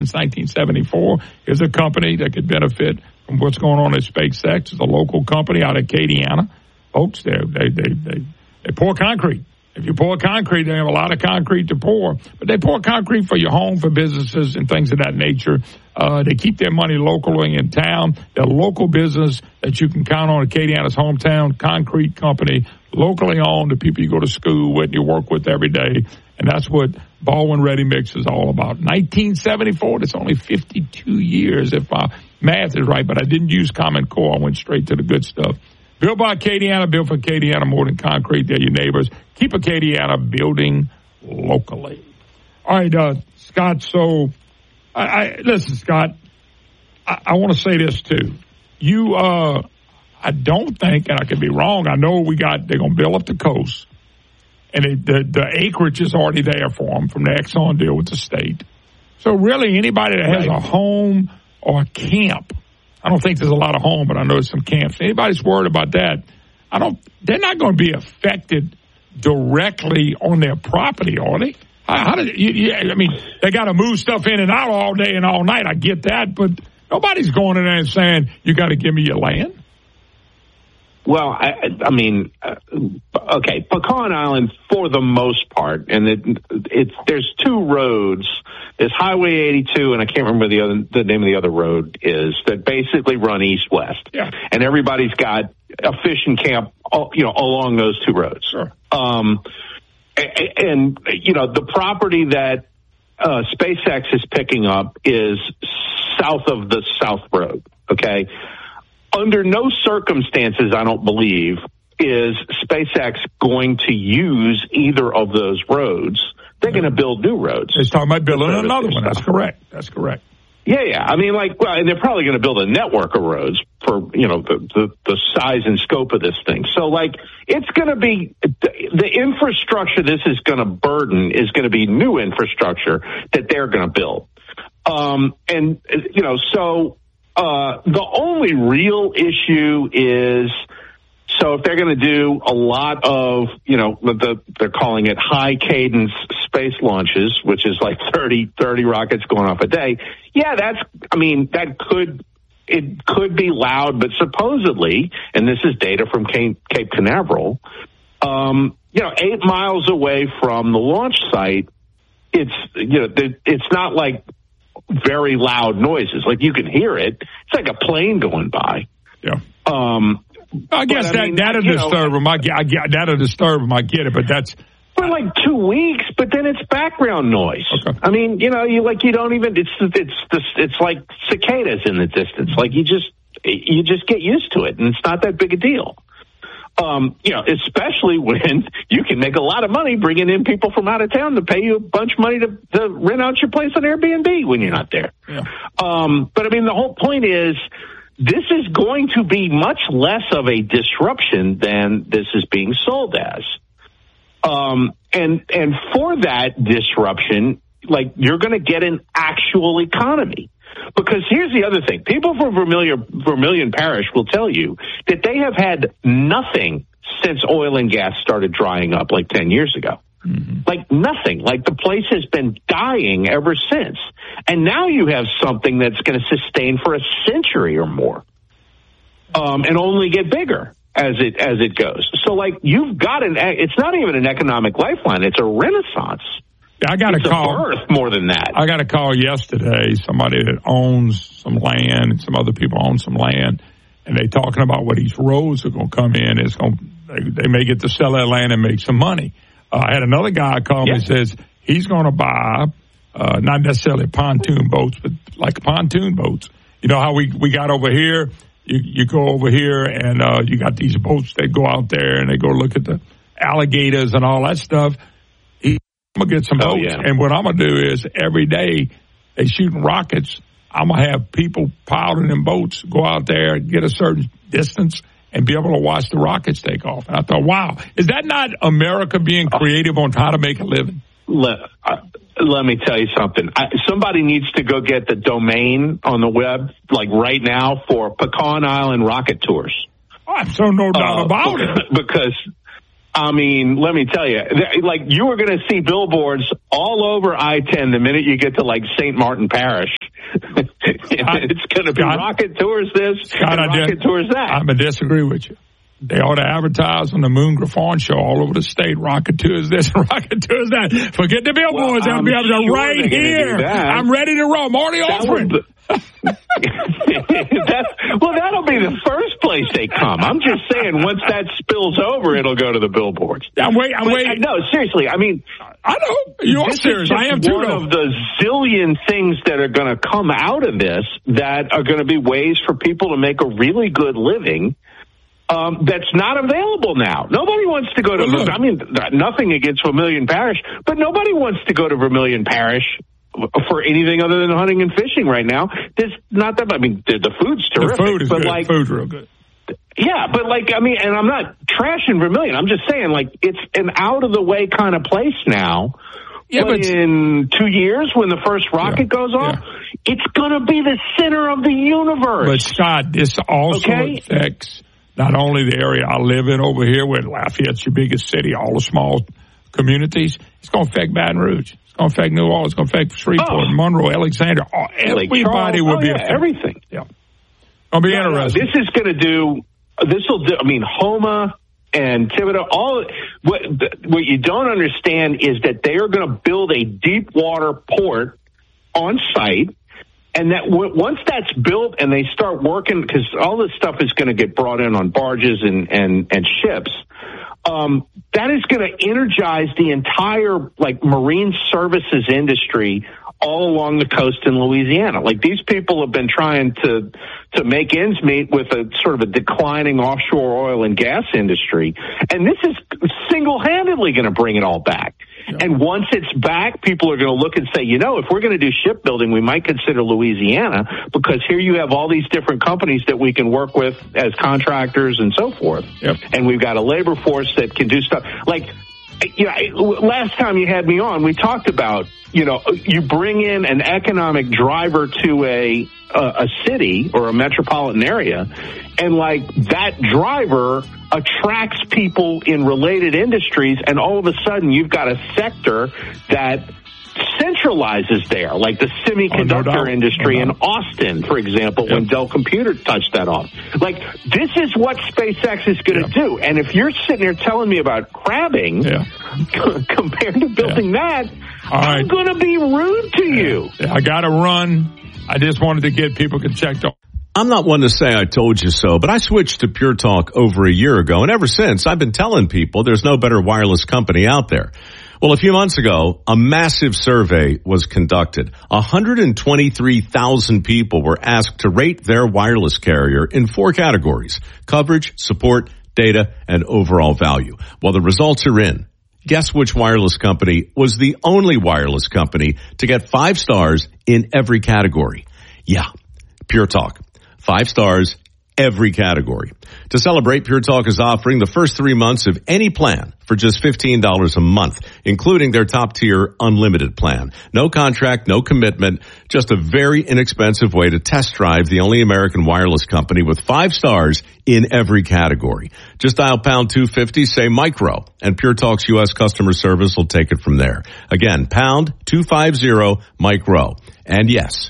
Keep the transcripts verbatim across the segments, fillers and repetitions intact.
since nineteen seventy-four. Here's a company that could benefit from what's going on at SpaceX. It's a local company out of Acadiana. Folks, they they they they, they pour concrete. If you pour concrete, they have a lot of concrete to pour, but they pour concrete for your home, for businesses, and things of that nature. Uh, they keep their money locally in town. They're a local business that you can count on. Acadiana's hometown concrete company, locally owned, the people you go to school with, you work with every day, and that's what Baldwin Ready Mix is all about. nineteen seventy-four, that's only fifty-two years, if my math is right, but I didn't use Common Core. I went straight to the good stuff. Built by Acadiana, built for Acadiana, more than concrete. They're your neighbors. Keep Acadiana building locally. All right, uh, Scott, so, I, I listen, Scott, I, I want to say this, too. You, uh, I don't think, and I could be wrong, I know we got, they're going to build up the coast, and it, the, the acreage is already there for them from the Exxon deal with the state. So, really, anybody that has right. a home or a camp, I don't think there's a lot of home, but I know there's some camps. Anybody's worried about that, I don't, they're not going to be affected directly on their property, are they? How, how did you, you, I mean, they got to move stuff in and out all day and all night. I get that, but nobody's going in there and saying, you got to give me your land. Well, I, I mean, uh, okay, Pecan Island for the most part, and it, it's there's two roads. There's Highway eighty-two, and I can't remember the other the name of the other road is that basically run east-west. Yeah. And everybody's got a fishing camp, you know, along those two roads. Sure. Um, and, and you know, the property that uh, SpaceX is picking up is south of the South Road. Okay. Under no circumstances, I don't believe, is SpaceX going to use either of those roads. They're going to build new roads. They're talking about building another one. That's correct. That's correct. Yeah, yeah. I mean, like, well, and they're probably going to build a network of roads for, you know, the, the, the size and scope of this thing. So, like, it's going to be, the, the infrastructure this is going to burden is going to be new infrastructure that they're going to build. Um, and, you know, so... Uh, the only real issue is, so if they're going to do a lot of, you know, the, they're calling it high cadence space launches, which is like thirty, thirty rockets going off a day. Yeah, that's, I mean, that could, it could be loud, but supposedly, and this is data from Cape, Cape Canaveral, um, you know, eight miles away from the launch site, it's, you know, it's not like very loud noises. Like, you can hear it. It's like a plane going by. Yeah. Um, I guess but, that, I mean, that'll disturb them. I get, I get, that'll disturb them. I get it, but that's... For like two weeks, but then it's background noise. Okay. I mean, you know, you like, you don't even, it's, it's, it's, it's like cicadas in the distance. Like, you just, you just get used to it, and it's not that big a deal. Um, you know, especially when you can make a lot of money bringing in people from out of town to pay you a bunch of money to, to rent out your place on Airbnb when you're not there. Yeah. Um, but I mean, the whole point is this is going to be much less of a disruption than this is being sold as. Um, and, and for that disruption, like, you're going to get an actual economy. Because here's the other thing. People from Vermilion, Vermilion Parish will tell you that they have had nothing since oil and gas started drying up like ten years ago. Mm-hmm. Like, nothing. Like, the place has been dying ever since. And now you have something that's going to sustain for a century or more. Um, and only get bigger as it, as it goes. So, like, you've got an, it's not even an economic lifeline. It's a renaissance. I got a it's call. A birth more than that. I got a call yesterday. Somebody that owns some land, and some other people own some land, and they talking about where these roads are going to come in. It's going, they, they may get to sell that land and make some money. Uh, I had another guy call me and says he's going to buy uh, not necessarily pontoon boats, but like pontoon boats. You know how we we got over here. You you go over here and uh, you got these boats that go out there and they go look at the alligators and all that stuff. I'm going to get some oh, boats, yeah. and what I'm going to do is every day they shooting rockets, I'm going to have people piloting in boats go out there, get a certain distance, and be able to watch the rockets take off. And I thought, wow, is that not America being creative on how to make a living? Let, uh, let me tell you something. I, somebody needs to go get the domain on the web, like right now, for Pecan Island rocket tours. Oh, I'm so no doubt uh, about it. Because... I mean, let me tell you, like you are going to see billboards all over I ten the minute you get to like Saint Martin Parish. It's going to be Scott, Rocket Tours this, Scott, and Rocket Tours that. I'm going to disagree with you. They ought to advertise on the Moon Griffon show all over the state. Rocket Tours this, Rocket Tours that. Forget the billboards. Well, They'll be able to sure right here. I'm ready to roll. I'm already offering. that, well, that'll be the first place they come. I'm just saying, once that spills over, it'll go to the billboards. I'm waiting. I'm but, waiting. No, seriously. I mean, I know you're serious. I am too. One of the zillion things that are going to come out of this that are going to be ways for people to make a really good living. Um, that's not available now. Nobody wants to go to, well, I mean, nothing against Vermilion Parish, but nobody wants to go to Vermilion Parish for anything other than hunting and fishing right now. There's not that, I mean, the, the food's terrific. The food is but good. Like, the food's real good. Yeah, but like, I mean, and I'm not trashing Vermilion. I'm just saying, like, it's an out of the way kind of place now. Yeah, but, but in two years, when the first rocket yeah, goes off, yeah. it's going to be the center of the universe. But Scott, this also okay? affects not only the area I live in over here, where Lafayette's your biggest city, all the small communities, it's going to affect Baton Rouge. It's going to affect New Orleans. It's going to affect Shreveport, oh. Monroe, Alexandria. Oh, everybody will oh, be yeah, affected. Everything. Yeah. It'll be no, interesting. No, this is going to do, this will do, I mean, Homa and Thibodeau, all, what, what you don't understand is that they are going to build a deep water port on site. And that w- once that's built and they start working, because all this stuff is going to get brought in on barges and, and, and ships, um, that is going to energize the entire, like, marine services industry all along the coast in Louisiana. Like, these people have been trying to to make ends meet with a sort of a declining offshore oil and gas industry. And this is single-handedly going to bring it all back. Yeah. And once it's back, people are going to look and say, you know, if we're going to do shipbuilding, we might consider Louisiana, because here you have all these different companies that we can work with as contractors and so forth. Yep. And we've got a labor force that can do stuff. Like, you know, last time you had me on, we talked about, you know, you bring in an economic driver to a a, a city or a metropolitan area, and like that driver attracts people in related industries, and all of a sudden you've got a sector that centralizes there, like the semiconductor oh, no industry no in Austin, for example, yep. when Dell Computer touched that off. Like, this is what SpaceX is going to yeah. do. And if you're sitting there telling me about crabbing yeah. compared to building yeah. that, All I'm right. going to be rude to yeah. you. Yeah, I got to run. I just wanted to get people checked on. I'm not one to say I told you so, but I switched to Pure Talk over a year ago, and ever since I've been telling people there's no better wireless company out there. Well, a few months ago, a massive survey was conducted. one hundred twenty-three thousand people were asked to rate their wireless carrier in four categories: coverage, support, data, and overall value. Well, the results are in. Guess which wireless company was the only wireless company to get five stars in every category? Yeah, Pure Talk. Five stars, every category. To celebrate, Pure Talk is offering the first three months of any plan for just fifteen dollars a month, including their top-tier unlimited plan. No contract, no commitment, just a very inexpensive way to test drive the only American wireless company with five stars in every category. Just dial pound two fifty, say micro, and Pure Talk's U S customer service will take it from there. Again, pound two fifty, micro. And yes,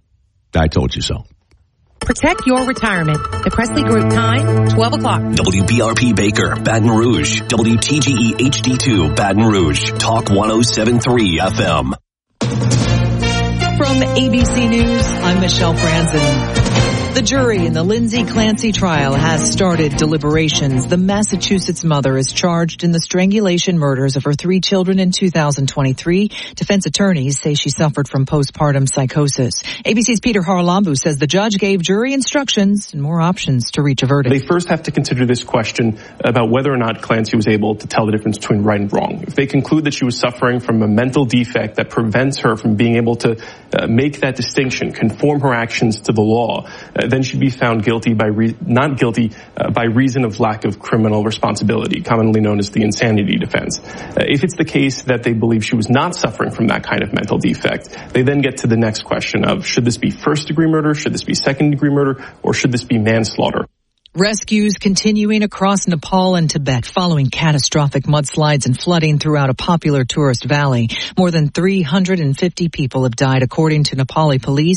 I told you so. Protect your retirement. The Presley Group time, twelve o'clock. W B R P Baker, Baton Rouge. W T G E H D two, Baton Rouge. Talk one oh seven point three F M. From A B C News, I'm Michelle Franzen. The jury in the Lindsay Clancy trial has started deliberations. The Massachusetts mother is charged in the strangulation murders of her three children in two thousand twenty-three. Defense attorneys say she suffered from postpartum psychosis. A B C's Peter Harlambu says the judge gave jury instructions and more options to reach a verdict. They first have to consider this question about whether or not Clancy was able to tell the difference between right and wrong. If they conclude that she was suffering from a mental defect that prevents her from being able to uh, make that distinction, conform her actions to the law, uh, then she'd be found guilty by re- not guilty uh, by reason of lack of criminal responsibility, commonly known as the insanity defense. Uh, if it's the case that they believe she was not suffering from that kind of mental defect, they then get to the next question of, should this be first-degree murder, should this be second-degree murder, or should this be manslaughter? Rescues continuing across Nepal and Tibet following catastrophic mudslides and flooding throughout a popular tourist valley. More than three hundred fifty people have died, according to Nepali police.